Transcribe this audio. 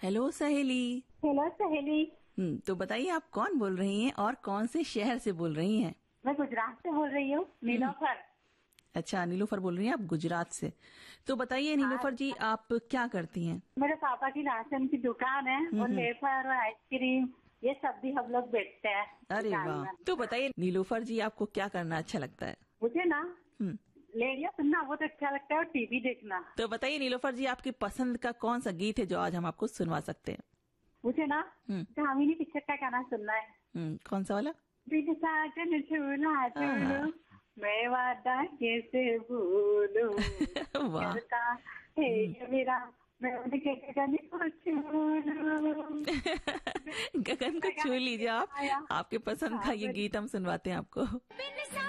Hello सहेली। Hello सहेली। तो बताइए आप कौन बोल रही हैं और कौन से शहर से बोल रही हैं? मैं गुजरात से बोल रही हूँ, नीलोफर। अच्छा, नीलोफर बोल रही हैं आप गुजरात से। तो बताइए नीलोफर जी, आप क्या करती हैं? मेरे पापा की राशन की दुकान है और वेफर और आइसक्रीम ये सब भी हम लोग बेचते हैं। अरे वाह। तो बताइए नीलोफर जी, आपको क्या करना अच्छा लगता है? मुझे ना रेडियो सुनना बहुत अच्छा लगता है और टीवी देखना। तो बताइए नीलोफर जी, आपकी पसंद का कौन सा गीत है जो आज हम आपको सुनवा सकते हैं? मुझे ना धामिनी पिक्चर का गाना सुनना है। कौन सा वाला? बिन साजन झूला झूलो मैं वादा कैसे भूलूं वाह। करता है ये मेरा मैं उनके गगन को छू लूं। गगन को छू लीजिए आप। आपके पसंद का ये गीत हम सुनवाते हैं आपको।